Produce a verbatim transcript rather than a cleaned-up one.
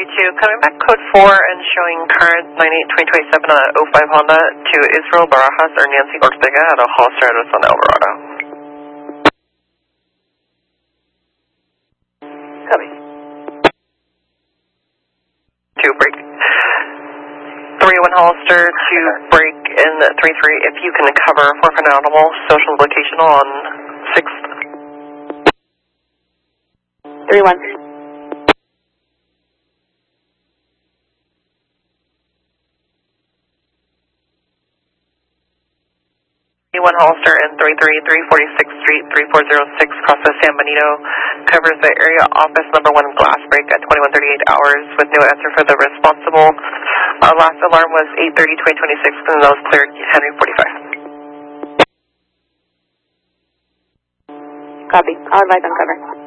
two, coming back code four and showing current nine eight twenty twenty-seven on oh five Honda to Israel Barajas or Nancy Ortega at a Hollister address on Alvarado. Copy. Two, break. three one Hollister to break in three three if you can cover for an animal, social locational on sixth. three one. one Hollister and three three, three forty-sixth Street, three four zero six, Casa San Benito, covers the area office number one glass break at twenty-one thirty-eight hours with no answer for the responsible. Our last alarm was eight thirty, twenty twenty-six, and that was cleared Henry forty-five. Copy. I'll advise on cover.